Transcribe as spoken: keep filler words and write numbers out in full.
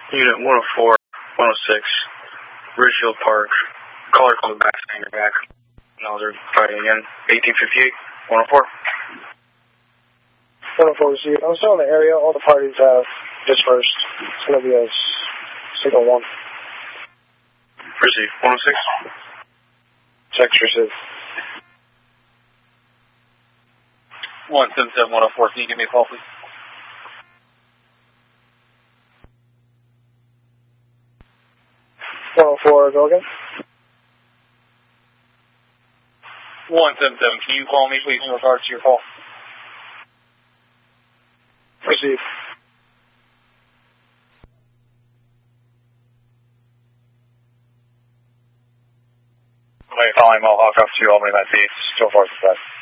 Unit one oh four, one oh six, Ridgefield Park. Caller called back saying you're back. Now they're fighting again. eighteen fifty-eight, one oh four. one oh four, received. I'm still in the area. All the parties have dispersed. It's going to be a signal one. Receive. one oh six. Text received. one seven seven, one oh four, can you give me a call, please? one oh four, go again. one seven seven, can you call me, please, in regards to your call? Received. Calling Mohawk off to Albany, Matt Beach, so far so fast.